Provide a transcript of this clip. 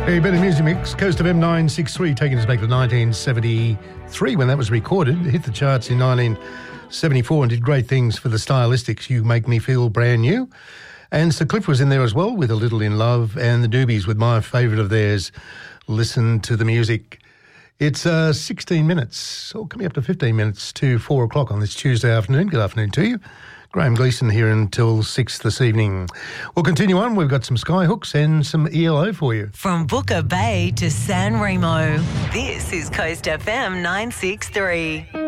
A better music mix, Coast of M963, taking us back to 1973 when that was recorded. It hit the charts in 1974 and did great things for the Stylistics. You Make Me Feel Brand New. And Sir Cliff was in there as well with A Little in Love, and the Doobies with my favourite of theirs, Listen to the Music. It's 16 minutes, or coming up to 15 minutes to 4 o'clock on this Tuesday afternoon. Good afternoon to you. Graham Gleeson here until 6 this evening. We'll continue on. We've got some skyhooks and some ELO for you. From Booker Bay to San Remo, this is Coast FM 963.